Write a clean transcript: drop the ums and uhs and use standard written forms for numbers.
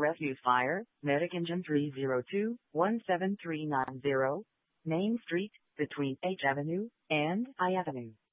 Refuse Fire, Medic Engine 302-17390, Main Street, between H Avenue and I Avenue.